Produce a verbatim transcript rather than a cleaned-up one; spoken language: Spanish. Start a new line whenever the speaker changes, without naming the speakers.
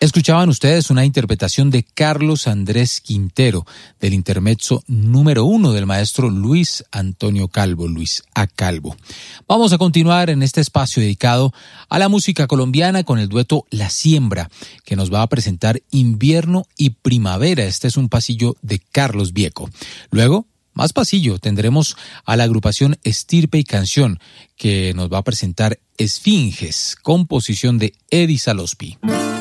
Escuchaban ustedes una interpretación de Carlos Andrés Quintero del intermezzo número uno del maestro Luis Antonio Calvo, Luis A. Calvo. Vamos a continuar en este espacio dedicado a la música colombiana con el dueto La Siembra, que nos va a presentar Invierno y Primavera. Este es un pasillo de Carlos Vieco. Luego, más pasillo, tendremos a la agrupación Estirpe y Canción, que nos va a presentar Esfinges, composición de Eddie Salospi.